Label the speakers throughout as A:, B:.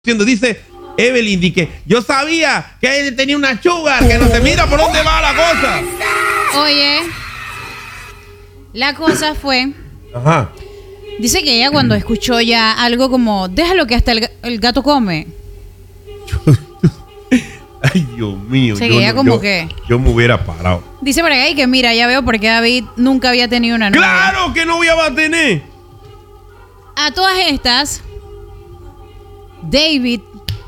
A: Dice Evelyn, di que yo sabía que él tenía una sugar, que no se mira por dónde va la cosa.
B: Oye, la cosa fue...
A: Ajá.
B: Dice que ella cuando escuchó ya algo como, déjalo que hasta el gato come.
A: Ay, Dios mío.
B: Se queda como que...
A: Yo me hubiera parado.
B: Dice por ahí que mira, ya veo por qué David nunca había tenido una novia.
A: ¡Claro que novia va a tener!
B: A todas estas, David,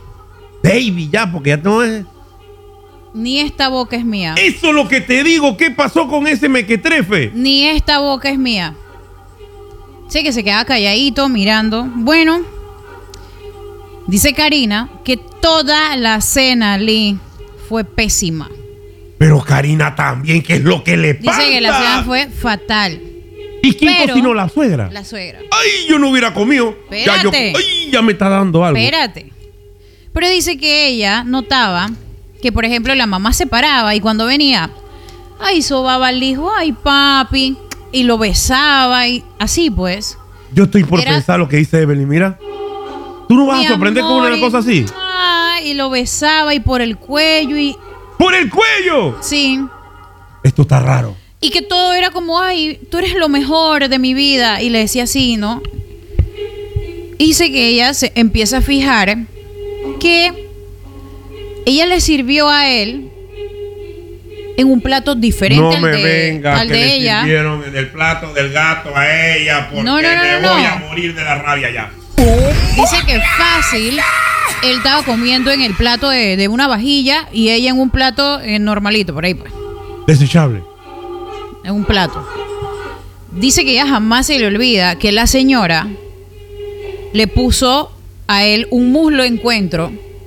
A: ya, porque ya no es...
B: ni esta boca es mía.
A: Eso es lo que te digo. ¿Qué pasó con ese mequetrefe?
B: Ni esta boca es mía. Sé que se queda calladito mirando. Bueno, dice Karina que toda la cena, Lee, fue pésima.
A: Pero Karina también, ¿qué es lo que le pasa?
B: Dice que la cena fue fatal.
A: ¿Y quién cocinó? ¿La suegra?
B: La suegra.
A: Ay, yo no hubiera comido.
B: Espérate.
A: Ya me está dando algo.
B: Espérate. Pero dice que ella notaba que, por ejemplo, la mamá se paraba y cuando venía, ay, sobaba al hijo, ay, papi, y lo besaba y así pues.
A: Yo estoy por pensar lo que dice Evelyn, mira. ¿Tú no vas a sorprender con una cosa así?
B: Y lo besaba y por el cuello y...
A: ¡Por el cuello!
B: Sí.
A: Esto está raro.
B: Y que todo era como, ay, tú eres lo mejor de mi vida. Y le decía así, ¿no? Y dice que ella se empieza a fijar que ella le sirvió a él en un plato diferente al de ella.
A: No sirvieron en el plato del gato a ella porque
B: no,
A: voy a morir de la rabia ya.
B: Dice que fácil, él estaba comiendo en el plato de una vajilla y ella en un plato normalito, por ahí pues.
A: Desechable.
B: En un plato. Dice que ella jamás se le olvida que la señora le puso a él un muslo encuentro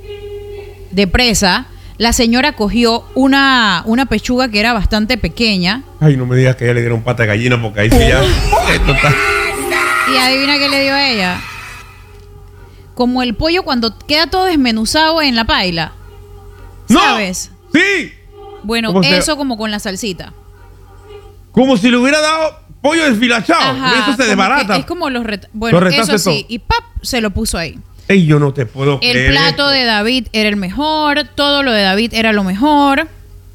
B: de presa. La señora cogió una pechuga que era bastante pequeña.
A: Ay, no me digas que ella le dieron pata de gallina porque ahí sí ya... Esto está...
B: Y adivina qué le dio a ella. Como el pollo cuando queda todo desmenuzado en la paila. ¿Sabes?
A: ¡No! ¡Sí!
B: Bueno, eso como con la salsita.
A: Como si le hubiera dado pollo desfilachado.
B: Ajá,
A: eso se desbarata.
B: Es como bueno, eso sí.
A: Todo.
B: Y ¡pap! Se lo puso ahí.
A: Ey, yo no te puedo creer.
B: El plato de David era el mejor. Todo lo de David era lo mejor.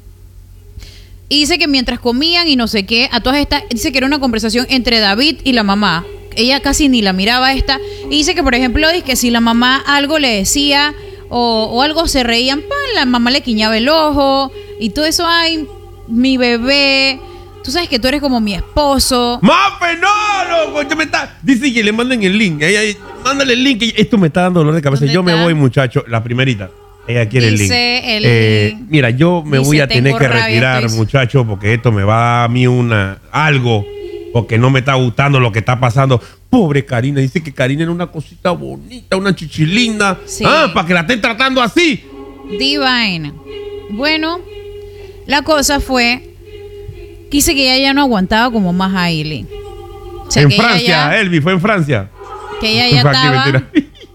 B: Y dice que mientras comían y no sé qué, a todas estas, dice que era una conversación entre David y la mamá. Ella casi ni la miraba a esta. Y dice que, por ejemplo, dice que si la mamá algo le decía o algo se reían, ¡pam! La mamá le guiñaba el ojo. Y todo eso, ay, mi bebé. Tú sabes que tú eres como mi esposo.
A: ¡Mafe, no! Loco, me está... Dice que le manden el link. Mándale el link. Esto me está dando dolor de cabeza. Yo me voy, muchacho. La primerita. Ella quiere el link. Mira, yo me voy a tener que retirar, muchacho, porque esto me va a mí algo. Porque no me está gustando lo que está pasando. Pobre Karina. Dice que Karina era una cosita bonita, una chichilinda. Sí. Para que la estén tratando así.
B: Divine. Bueno, la cosa fue... Dice que ella ya no aguantaba como más a Ailey.
A: O sea, en Francia, Elvi, fue en Francia.
B: Que ella ya estaba...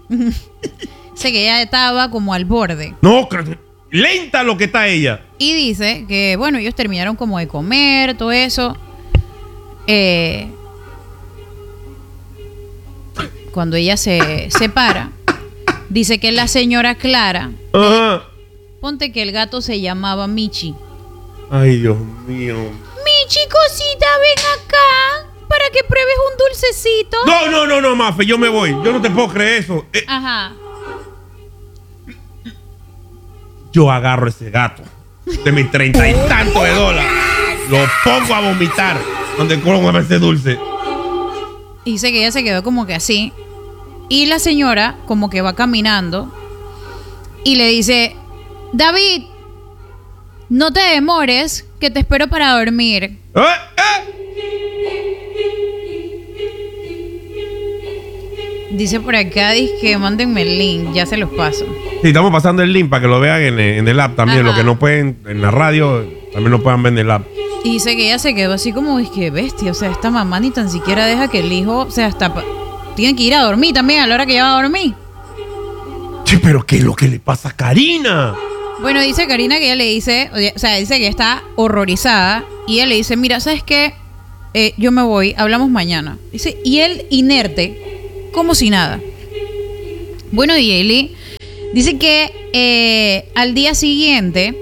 B: Dice que ella estaba como al borde.
A: No, lenta lo que está ella.
B: Y dice que, bueno, ellos terminaron como de comer, todo eso. Cuando ella se separa, dice que la señora Clara...
A: Ajá.
B: Ponte que el gato se llamaba Michi.
A: Ay, Dios mío.
B: Michi, cosita, ven acá para que pruebes un dulcecito.
A: No, Mafe, yo me voy. Yo no te puedo creer eso.
B: Ajá.
A: Yo agarro ese gato de mis 30 y tantos de dólares. Lo pongo a vomitar donde como ese dulce.
B: Y dice que ella se quedó como que así. Y la señora como que va caminando y le dice: David, no te demores, que te espero para dormir. Dice por acá, dice que mándenme el link, ya se los paso.
A: Sí, estamos pasando el link para que lo vean en el app también.
B: Ajá.
A: Lo que no pueden en la radio, también lo puedan ver en el app.
B: Y dice que ella se quedó así como, es que bestia, o sea, esta mamá ni tan siquiera deja que el hijo, o sea, hasta tiene que ir a dormir también a la hora que ella va a dormir.
A: Che, pero ¿qué es lo que le pasa a Karina?
B: Bueno, dice Karina que ella le dice, o sea, dice que está horrorizada y ella le dice, mira, ¿sabes qué? Yo me voy, hablamos mañana. Dice, y él inerte, como si nada. Bueno, y Ailey Dice que al día siguiente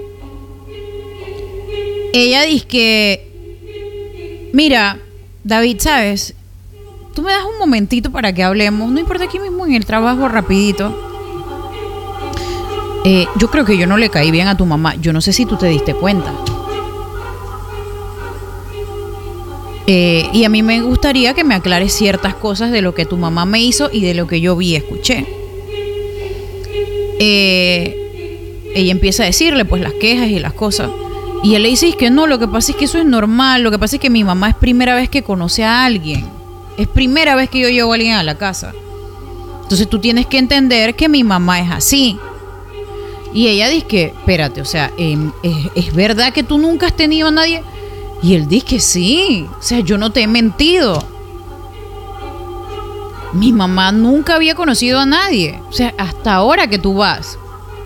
B: ella dice que, mira, David, ¿sabes? Tú me das un momentito para que hablemos, no importa, aquí mismo en el trabajo, rapidito. Yo creo que yo no le caí bien a tu mamá. Yo no sé si tú te diste cuenta. Y a mí me gustaría que me aclares ciertas cosas de lo que tu mamá me hizo y de lo que yo vi y escuché. Ella empieza a decirle pues las quejas y las cosas. Y él le dice que no, lo que pasa es que eso es normal. Lo que pasa es que mi mamá es primera vez que conoce a alguien. Es primera vez que yo llevo a alguien a la casa. Entonces tú tienes que entender que mi mamá es así. Y ella dice que, espérate, o sea, ¿es verdad que tú nunca has tenido a nadie? Y él dice que sí, o sea, yo no te he mentido. Mi mamá nunca había conocido a nadie, o sea, hasta ahora que tú vas.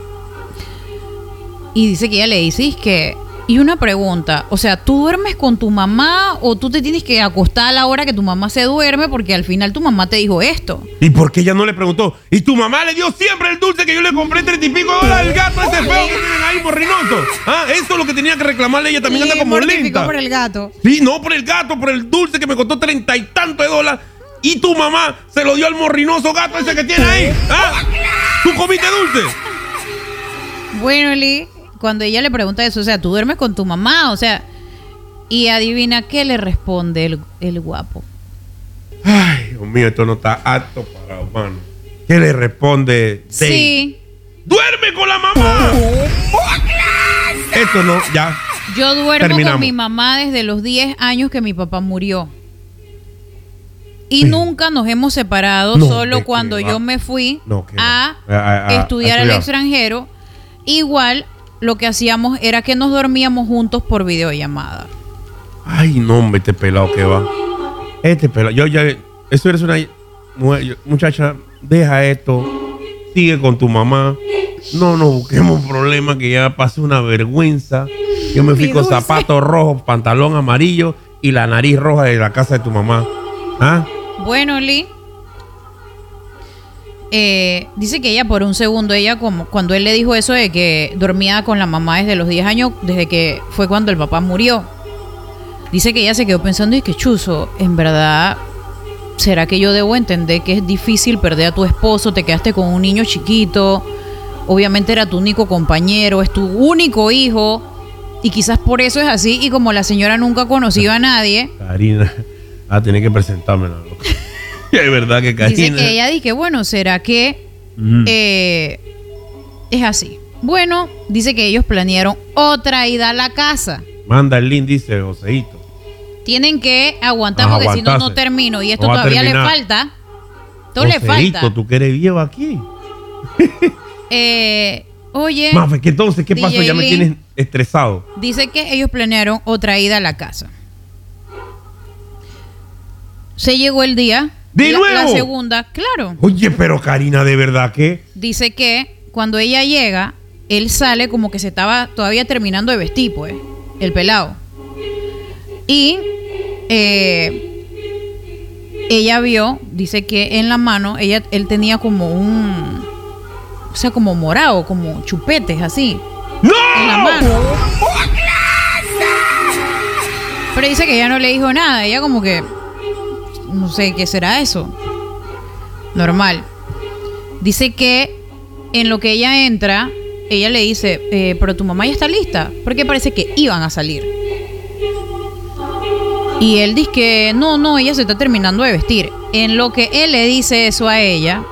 B: Y dice que ella le dice que, y una pregunta, o sea, ¿tú duermes con tu mamá o tú te tienes que acostar a la hora que tu mamá se duerme porque al final tu mamá te dijo esto?
A: ¿Y por qué ella no le preguntó? Y tu mamá le dio siempre el dulce que yo le compré $30 y pico al gato ese feo que tienen ahí morrinoso. Ah, eso es lo que tenía que reclamarle, ella también anda como lenta.
B: Por el gato.
A: Sí, no por el gato, por el dulce que me costó $30 y tantos. Y tu mamá se lo dio al morrinoso gato ese que tiene ahí. ¿Ah? ¿Tú comiste dulce?
B: Bueno, Lee, cuando ella le pregunta eso, o sea, ¿tú duermes con tu mamá? O sea, y adivina qué le responde el guapo.
A: Ay, Dios mío, esto no está apto para humano. ¿Qué le responde?
B: Sí.
A: ¡Duerme con la mamá! Esto no, ya.
B: Yo duermo
A: Terminamos.
B: con mi mamá desde los 10 años que mi papá murió. Y nunca nos hemos separado, solo cuando yo me fui a estudiar al extranjero. Igual lo que hacíamos era que nos dormíamos juntos por videollamada.
A: Ay, no, hombre, este pelado que va. Este pelado. Eso eres una mujer, muchacha, deja esto. Sigue con tu mamá. No nos busquemos problemas, que ya pasó una vergüenza. Yo me fui con zapatos rojos, pantalón amarillo y la nariz roja de la casa de tu mamá. ¿Ah?
B: Bueno, Lee. Dice que ella por un segundo, como cuando él le dijo eso de que dormía con la mamá desde los 10 años, desde que fue cuando el papá murió. Dice que ella se quedó pensando y que chuzo, en verdad, ¿será que yo debo entender que es difícil perder a tu esposo? Te quedaste con un niño chiquito, obviamente era tu único compañero, es tu único hijo, y quizás por eso es así, y como la señora nunca ha conocido a nadie.
A: Karina, tenés que presentármela, loco. Es verdad que Karina.
B: Dice que ella dice, bueno, ¿será que es así? Bueno, dice que ellos planearon otra ida a la casa.
A: Manda el link, dice Joseito.
B: Tienen que aguantar porque si no, no termino. Y esto
A: no
B: todavía le falta. Todo le falta.
A: ¿Tú quieres viejo aquí?
B: Oye.
A: Mafe, entonces, ¿qué pasó? Ya me tienes estresado.
B: Dice que ellos planearon otra ida a la casa. Se llegó el día.
A: ¿De nuevo?
B: La segunda, claro.
A: Oye, pero Karina, ¿de verdad qué?
B: Dice que cuando ella llega, él sale como que se estaba todavía terminando de vestir, pues, el pelado. Y ella vio, dice que en la mano, él tenía como o sea, como morado, como chupetes, así.
A: ¡No!
B: En la mano. Pero dice que ella no le dijo nada, ella como que no sé qué será eso. Normal. Dice que en lo que ella entra, ella le dice, pero tu mamá ya está lista, porque parece que iban a salir. Y él dice que no, ella se está terminando de vestir. En lo que él le dice eso a ella,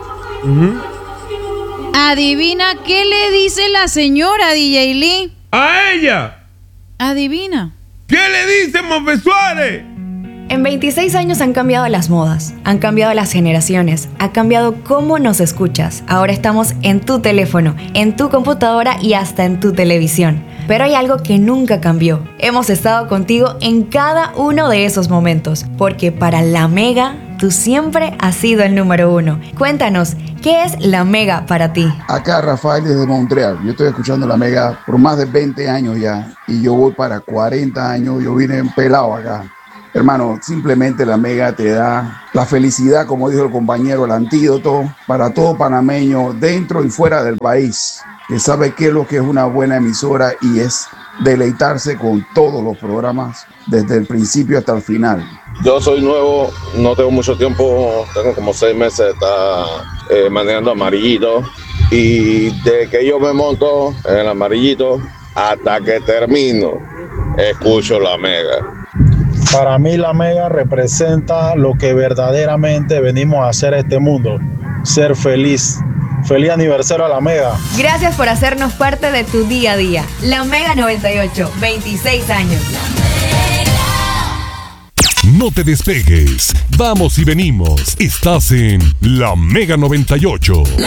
B: adivina qué le dice la señora DJ Lee.
A: ¿A ella?
B: Adivina.
A: ¿Qué le dice Mafe Suárez?
C: En 26 años han cambiado las modas, han cambiado las generaciones, ha cambiado cómo nos escuchas. Ahora estamos en tu teléfono, en tu computadora y hasta en tu televisión. Pero hay algo que nunca cambió. Hemos estado contigo en cada uno de esos momentos, porque para La Mega, tú siempre has sido el número 1. Cuéntanos, ¿qué es La Mega para ti?
D: Acá Rafael desde Montreal. Yo estoy escuchando La Mega por más de 20 años ya. Y yo voy para 40 años. Yo vine pelado acá. Hermano, simplemente la Mega te da la felicidad, como dijo el compañero, el antídoto para todo panameño dentro y fuera del país, que sabe qué es lo que es una buena emisora y es deleitarse con todos los programas desde el principio hasta el final.
E: Yo soy nuevo, no tengo mucho tiempo, tengo como 6 meses de estar manejando Amarillito, y de que yo me monto en el Amarillito hasta que termino, escucho la Mega.
F: Para mí la Mega representa lo que verdaderamente venimos a hacer a este mundo, ser feliz. Feliz aniversario a la Mega.
C: Gracias por hacernos parte de tu día a día. La Mega 98, 26 años.
G: No te despegues, vamos y venimos. Estás en La Mega 98.